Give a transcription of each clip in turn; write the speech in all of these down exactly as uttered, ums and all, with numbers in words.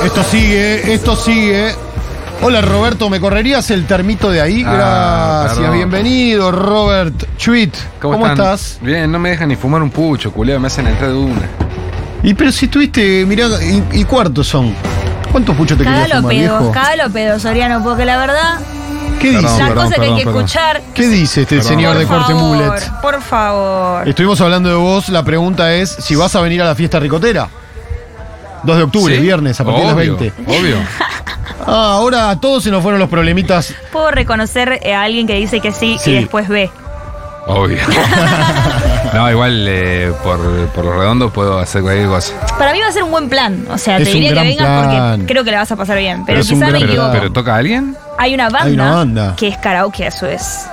Esto sigue, esto sigue. Hola Roberto, ¿me correrías el termito de ahí? Ah, Gracias, perdón. Bienvenido Robert Chuit. ¿Cómo, ¿Cómo estás? Bien, no me dejan ni fumar un pucho, culeo, me hacen entrar de una. Y pero si tuviste, mirá, y, y cuartos son. ¿Cuántos puchos te querías Cágalo fumar, pedo, viejo? cágalo pedo, Soriano, porque la verdad, ¿Qué Perdón, dice? las perdón, cosas que hay que perdón. escuchar. ¿Qué dice este Perdón. señor Por de corte favor, mullet? por favor. Estuvimos hablando de vos, la pregunta es si vas a venir a la fiesta ricotera. dos de octubre, ¿Sí? viernes, a partir de las Obvio, veinte. Obvio. Ah, ahora a todos se nos fueron los problemitas. Puedo reconocer eh, a alguien que dice que sí, Sí. y después ve. Obvio. No, igual eh, por, por lo redondo puedo hacer cualquier cosa. Para mí va a ser un buen plan. O sea, Es te un diría que gran vengas plan. porque creo que la vas a pasar bien. Pero Pero, es un quizá me gran Pero, equivoco. pero ¿toca a alguien? Hay una banda, Hay una banda. que es karaoke, eso es.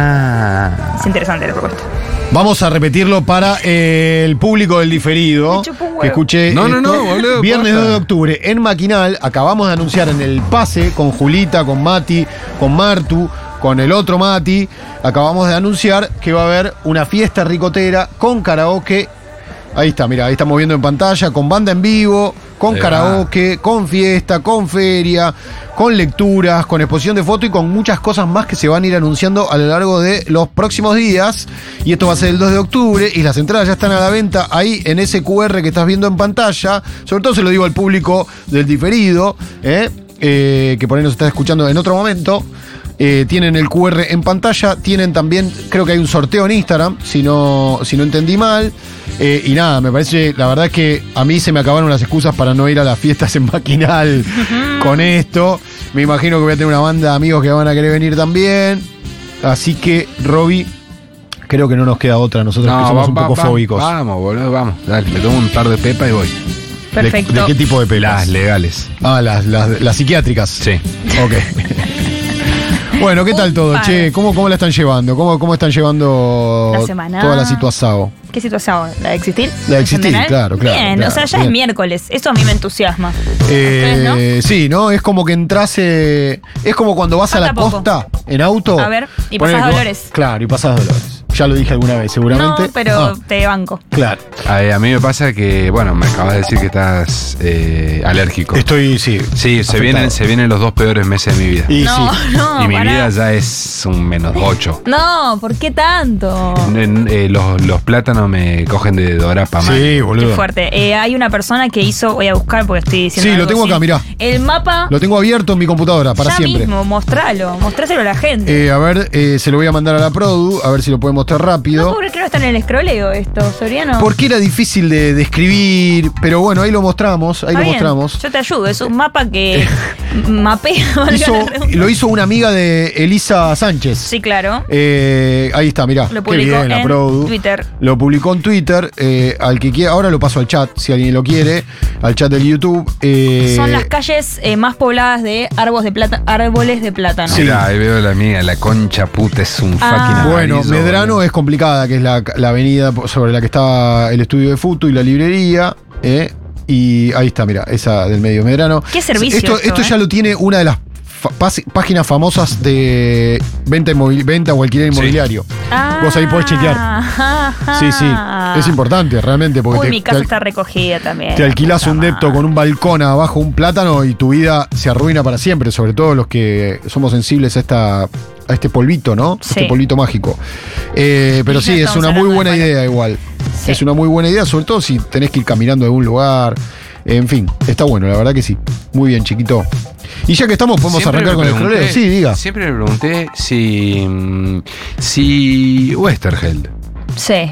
Ah. Es interesante la propuesta. Vamos a repetirlo para eh, el público del diferido. Me chupa un huevo. Que escuche. No, no, esto. no, boludo, Viernes posta. dos de octubre en Maquinal. Acabamos de anunciar en el pase con Julita, con Mati, con Martu, con el otro Mati. Acabamos de anunciar que va a haber una fiesta ricotera con karaoke. Ahí está, mira, ahí estamos viendo en pantalla, con banda en vivo, con Ahí va. karaoke, con fiesta, con feria, con lecturas, con exposición de foto y con muchas cosas más que se van a ir anunciando a lo largo de los próximos días. Y esto va a ser el dos de octubre y las entradas ya están a la venta ahí en ese cu erre que estás viendo en pantalla. Sobre todo se lo digo al público del diferido, ¿eh? Eh, que por ahí nos está escuchando en otro momento. Eh, tienen el cu erre en pantalla, tienen también, creo que hay un sorteo en Instagram, si no, si no entendí mal. Eh, y nada, me parece, la verdad es que a mí se me acabaron las excusas para no ir a las fiestas en Maquinal con esto. Me imagino que voy a tener una banda de amigos que van a querer venir también. Así que, Roby, creo que no nos queda otra, nosotros que somos va- un poco va- fóbicos. Vamos, boludo, vamos. Dale, me tomo un par de pepa y voy. ¿De, Perfecto. de qué tipo de pelas? Las legales. Ah, las, las, las psiquiátricas. Sí. Ok. Bueno, ¿qué tal Un todo, par. che? ¿Cómo, ¿Cómo la están llevando? ¿Cómo, cómo están llevando La semana. toda la situación? ¿Qué situación? ¿La de existir? La de existir, ¿Centenar? claro, claro, Bien, claro, o sea, ya bien. es miércoles. Eso a mí me entusiasma. Eh, Sí, ¿no? Es como que entras. eh, es como cuando vas a la Falta poco. costa en auto. A ver, y Ponele pasás que vos- Dolores. Claro, y pasás Dolores. Ya lo dije alguna vez, seguramente. No, pero Ah, te banco. claro. A, a mí me pasa que, bueno, me acabas de decir que estás eh, alérgico. Estoy, sí. Sí, se afectado. vienen, se vienen los dos peores meses de mi vida. Y No, sí. no, y mi pará. vida ya es un menos ocho. No, ¿por qué tanto? En- eh, los, los plátanos me cogen de dorapa mal. Sí, Qué boludo. fuerte. Eh, hay una persona que hizo, voy a buscar porque estoy diciendo. Sí, lo algo tengo acá, así. mirá. El mapa. Lo tengo abierto en mi computadora para ya siempre. mismo, mostralo, mostráselo a la gente. Eh, a ver, eh, se lo voy a mandar a la Produ, a ver si lo puede mostrar no rápido. puedo creer que no está en el escroleo esto, Soriano. Porque era difícil de, de escribir, pero bueno, ahí lo mostramos, ahí Está lo bien, mostramos. Yo te ayudo, es un mapa que mapea. valga Hizo- la redundancia. lo hizo una amiga de Elisa Sánchez. Sí, claro. Eh, ahí está, mirá. Lo Qué publicó bien, la en Produ. Twitter. Lo publicó en Twitter. eh, al que quiera, ahora lo paso al chat, si alguien lo quiere, al chat del YouTube. eh, Son las calles eh, más pobladas de árboles de, plata, árboles de plátano. Sí. Mirá, ahí veo la mía, la concha puta es un Ah. fucking Bueno, amarillo, Medrano boludo. es complicada, que es la, la avenida sobre la que estaba el estudio de Futu y la librería. eh, y ahí está, mira, esa del medio Medrano. Qué servicio Esto, esto, esto eh. ya lo tiene una de las fa- pas- páginas famosas de venta, inmobil- venta o alquiler Sí. inmobiliario. Ah, Vos ahí podés chequear. ajá. Sí, sí. Es importante, realmente, porque Uy, te, mi casa te- está recogida también. te alquilás Puta un depto madre. con un balcón abajo un plátano y tu vida se arruina para siempre, sobre todo los que somos sensibles a esta a este polvito, ¿no? Sí. Este polvito mágico. Eh, pero Y sí, ya es estamos una muy hablando buena de idea igual. Sí. Es una muy buena idea, sobre todo si tenés que ir caminando a algún lugar. En fin, está bueno, la verdad que sí. Muy bien, chiquito. Y ya que estamos, podemos Siempre arrancar me con el pregunté- escroleo. Sí, diga. Siempre me pregunté si. mm, Si. Westergeld. Sí.